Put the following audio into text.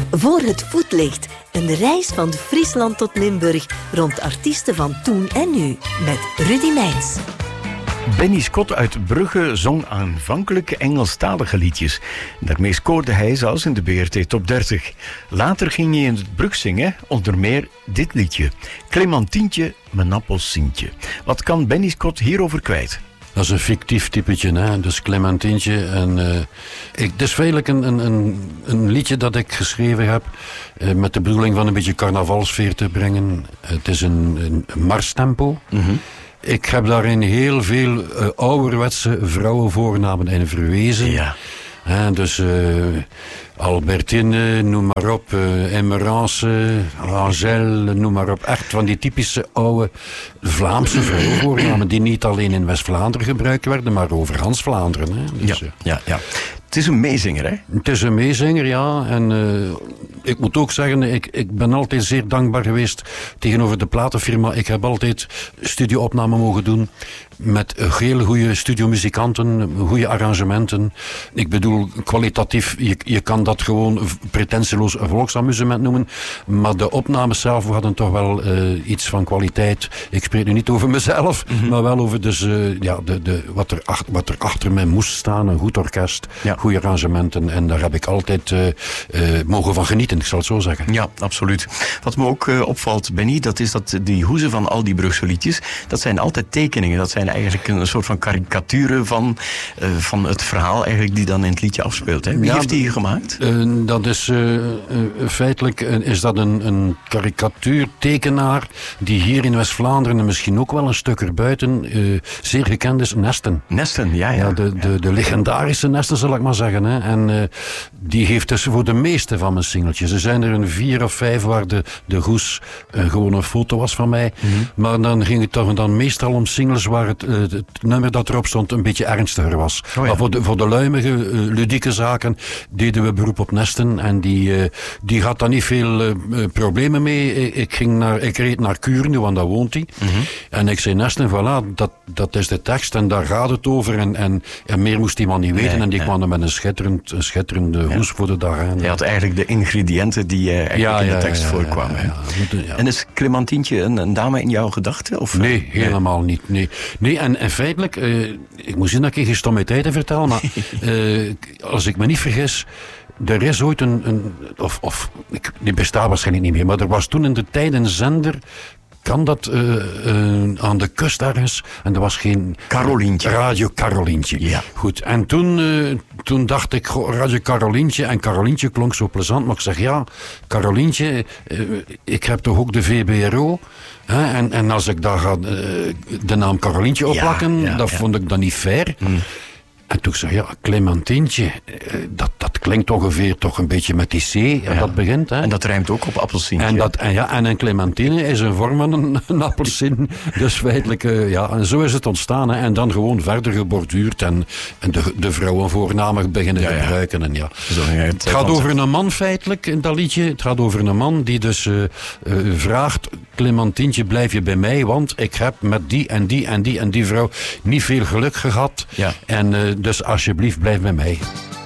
Voor het voetlicht. Een reis van Friesland tot Limburg rond artiesten van toen en nu. Met Rudy Meijns. Benny Scott uit Brugge zong aanvankelijk Engelstalige liedjes. Daarmee scoorde hij zelfs in de BRT Top 30. Later ging hij in het Brug zingen, onder meer dit liedje. Clementientje, mijn appelsientje. Wat kan Benny Scott hierover kwijt? Dat is een fictief typetje, hè? Dus Clementientje. En, het is feitelijk een liedje dat ik geschreven heb met de bedoeling van een beetje carnavalsfeer te brengen. Het is een marstempo. Mm-hmm. Ik heb daarin heel veel ouderwetse vrouwenvoornamen in verwezen. Ja. Dus Albertine, noem maar op, Emerance, Angèle, noem maar op. Echt van die typische oude Vlaamse vrouwenvoornamen die niet alleen in West-Vlaanderen gebruikt werden, maar over Hans Vlaanderen. Hè. Dus, ja. Het is een meezinger, hè? Het is een meezinger, ja. En ik moet ook zeggen, ik ben altijd zeer dankbaar geweest tegenover de platenfirma. Ik heb altijd studioopnamen mogen doen met heel goede studiomuzikanten, goede arrangementen. Ik bedoel, kwalitatief, je kan dat gewoon pretentieloos volksamusement noemen, maar de opnames zelf hadden toch wel iets van kwaliteit. Ik spreek nu niet over mezelf, maar wel over dus, wat er achter mij moest staan. Een goed orkest, goede arrangementen, en daar heb ik altijd mogen van genieten, ik zal het zo zeggen. Ja, absoluut. Wat me ook opvalt, Benny, dat is dat die hoezen van al die Brugse liedjes, dat zijn altijd tekeningen. Dat zijn eigenlijk een soort van karikaturen van het verhaal eigenlijk die dan in het liedje afspeelt. Hè? Wie heeft die gemaakt? Dat is feitelijk is dat een karikatuurtekenaar die hier in West-Vlaanderen en misschien ook wel een stuk erbuiten zeer gekend is, Nesten. Nesten, ja. De legendarische Nesten, zal ik maar zeggen. Hè. En die heeft dus voor de meeste van mijn singeltjes. Er zijn er een 4 of 5 waar de hoes gewoon een foto was van mij. Mm-hmm. Maar dan ging het toch dan meestal om singles waar het nummer dat erop stond een beetje ernstiger was. Oh ja. Maar voor de luimige, ludieke zaken deden we beroep op Nesten. En die had daar niet veel problemen mee. Ik reed naar Kuurne, want daar woont hij. Mm-hmm. En ik zei, Nesten, voilà, dat is de tekst en daar gaat het over. En meer moest die man niet weten. Nee, en die kwam er met een schitterende hoes voor de dag aan. Hij had eigenlijk de ingrediënten die eigenlijk in de tekst voorkwamen. Ja. En is Clementientje een dame in jouw gedachten? Of? Nee, helemaal niet. Nee, en feitelijk, ik moet zien dat ik geen stommiteiten vertel, maar als ik me niet vergis, er is ooit die bestaat waarschijnlijk niet meer, maar er was toen in de tijd een zender, kan dat aan de kust ergens, en er was geen Carolientje. Radio Carolientje. Ja. Goed, en toen dacht ik, Radio Carolientje, en Carolientje klonk zo plezant, maar ik zeg, ja, Carolientje, ik heb toch ook de VBRO, hè, en als ik daar ga de naam Carolientje opplakken, dat vond ik dan niet fair. En toen zei Clementientje, dat klinkt ongeveer toch een beetje met die C, en dat begint. Hè. En dat rijmt ook op appelsientje. En een clementine is een vorm van een appelsin. Dus feitelijk, en zo is het ontstaan. Hè. En dan gewoon verder geborduurd en de vrouwen voornamelijk beginnen gebruiken. En het gaat over een man feitelijk, in dat liedje. Het gaat over een man die dus vraagt, Clementientje, blijf je bij mij, want ik heb met die en die en die en die vrouw niet veel geluk gehad. Ja. En dus alsjeblieft, blijf bij mij.